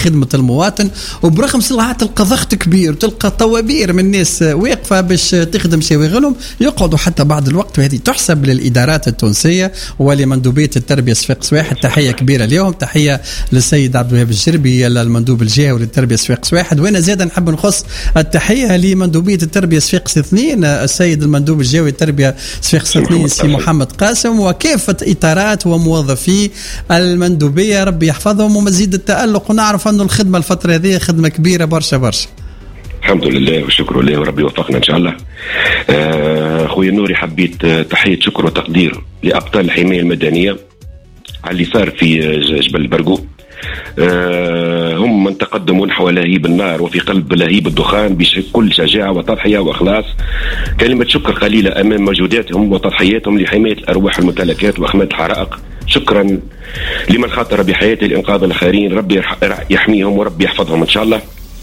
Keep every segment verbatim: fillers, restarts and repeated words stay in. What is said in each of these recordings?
خدمة المواطن. وبرغم سلعة تلقى ضغط كبير، تلقى طوابير من الناس واقفة باش تخدم شواغلهم، يقعدوا حتى بعد الوقت. وهذه تحسب للإدارات التونسية ولمندوبية التربية صفاقس واحد. تحية كبيرة اليوم، تحية للسيد عبد الوهاب الجربي المندوب الجهوي للتربية صفاقس واحد. وانا زاد نحب نخص التحية لمندوبية التربية صفاقس اثنين، السيد المندوب الجهوي للتربية صفاقس اثنين سي محمد قاسم، وكافة إطارات وموظفي المندوبية، ربي يحفظهم ومزيد التألق. ونعرف أن الخدمة الفترة هذه خدمة كبيرة برشا برشا. الحمد لله والشكر لله وربي وفقنا إن شاء الله. آه خويا نوري، حبيت تحية شكر وتقدير لأبطال الحماية المدنية على اللي صار في جبل البرقو. آه هم من تقدموا نحو لهيب النار وفي قلب لهيب الدخان بكل شجاعة وتضحية وإخلاص. كلمة شكر قليلة أمام مجهوداتهم وتضحياتهم لحماية الأرواح الممتلكات وإخماد الحرائق. شكرا لمن خاطر بحياته لإنقاذ الآخرين، ربي يحميهم وربي يحفظهم إن شاء الله.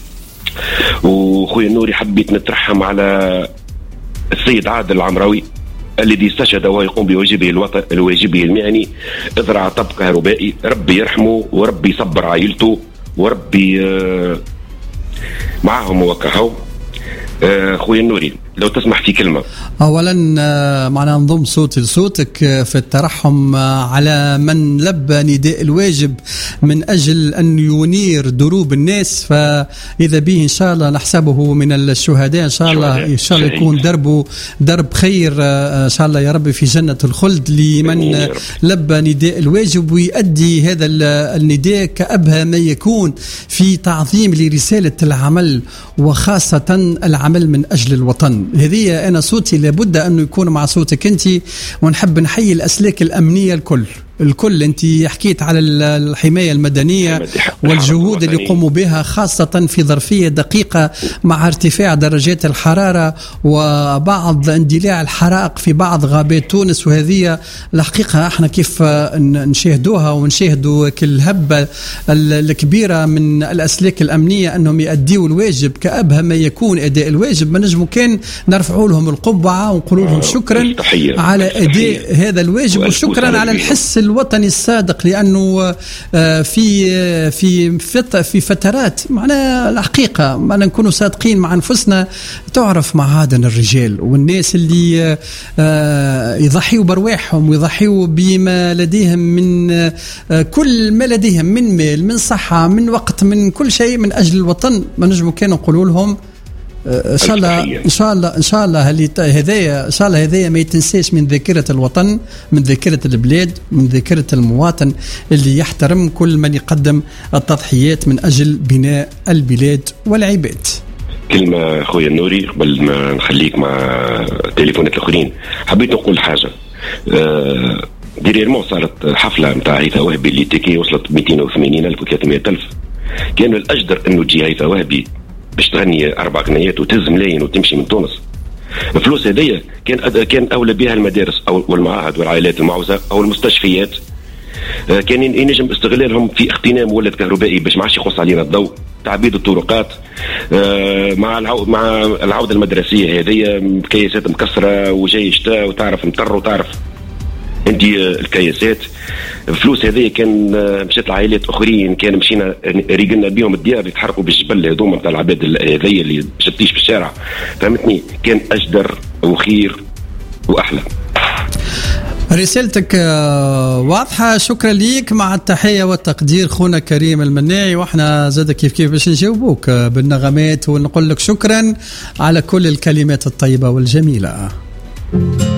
وخويا نوري، حبيت نترحم على السيد عادل العمراوي الذي استشهد وهو يقوم بواجبه الوطن الواجبه المهني اذرع طب كهربائي. ربي يرحمه وربي يصبر عائلته وربي معهم ووكهو. خويا النوري، لو تسمح في كلمة. أولا معنا نضم صوتي لصوتك في الترحم على من لبى نداء الواجب من أجل أن ينير دروب الناس، فإذا به إن شاء الله نحسبه من الشهداء إن شاء الله. إن شاء الله يكون دربه درب خير إن شاء الله يا رب في جنة الخلد لمن لبى نداء الواجب ويؤدي هذا النداء كأبهى ما يكون في تعظيم لرسالة العمل وخاصة العمل من أجل الوطن. هذه أنا صوتي لابد أنه يكون مع صوتك أنت، ونحب نحيي الأسلاك الأمنية الكل الكل. أنت حكيت على الحماية المدنية والجهود اللي يقوموا بها خاصة في ظرفية دقيقة مع ارتفاع درجات الحرارة وبعض اندلاع الحرائق في بعض غابات تونس. وهذه الحقيقة احنا كيف نشاهدوها ونشاهدوا كل هبة الكبيرة من الأسلاك الأمنية أنهم يؤديوا الواجب كأبهى ما يكون أداء الواجب. ما نجموا كان نرفعوا لهم القبعة ونقولوا لهم شكرا على أداء هذا الواجب وشكرا على الحس الوطني الصادق، لأنه في في في فترات معنا الحقيقة ما نكونوا صادقين مع أنفسنا. تعرف معادن الرجال والناس اللي يضحيوا برواحهم ويضحيوا بما لديهم من كل ما لديهم من مال من صحة من وقت من كل شيء من أجل الوطن. ما نجموا كانوا نقولوا لهم ان شاء الله ان شاء الله ان شاء الله هذايا ان شاء الله هذايا ما يتنساش من ذاكره الوطن، من ذاكره البلاد، من ذاكره المواطن اللي يحترم كل من يقدم التضحيات من اجل بناء البلاد والعباد. كلمه خويا النوري قبل ما نخليك مع تليفونات الاخرين، حبيت نقول حاجه. أه ديريرمون صارت حفله نتاع هيثم وهبي اللي تيكي وصلت مئتين وثمانين ألف وثلاثمئة ألف. كان الأجدر انه تجي هيثم وهبي باش تغني أربع غنيات وتهز ملايين وتمشي من تونس. الفلوس هذيا كان كان أولى بها المدارس أو والمعاهد والعائلات المعوزة أو المستشفيات. كان ينجم استغلالهم في اغتنام ولد كهربائي باش ما عادش يخص علينا الضوء، تعبيد الطرقات مع العو... مع العودة المدرسية هذيا كياسات مكسرة وجاي شتاء وتعرف مطر وتعرف انت الكياسات. الفلوس هذه كان مشات لعائلات اخرين، كان مشينا ريقلنا بيهم الديار اللي تحرقوا بالجبل هذوما نتاع العباد هذي اللي شفتيش في الشارع، فهمتني؟ كان اجدر وخير واحلى. رسالتك واضحة، شكرا ليك مع التحية والتقدير خونا كريم المناعي. واحنا زاد كيف كيف باش نجاوبوك بالنغمات ونقول لك شكرا على كل الكلمات الطيبة والجميلة.